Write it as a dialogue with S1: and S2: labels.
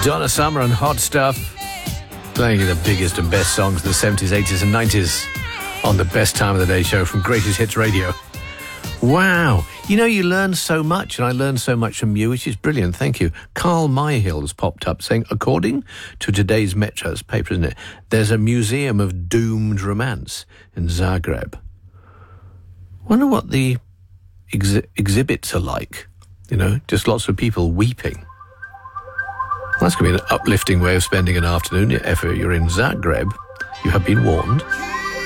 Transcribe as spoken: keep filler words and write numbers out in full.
S1: Donna Summer and Hot Stuff, playing you the biggest and best songs of the seventies, eighties and nineties on the Best Time of the Day show from Greatest Hits Radio. Wow. You know, you learn so much, and I learned so much from you, which is brilliant. Thank you. Carl Myhill's popped up saying, according to today's Metro's paper, isn't it, there's a museum of doomed romance in Zagreb. Wonder what the ex- exhibits are like. You know, just lots of people weeping. That's going to be an uplifting way of spending an afternoon. If you're in Zagreb, you have been warned.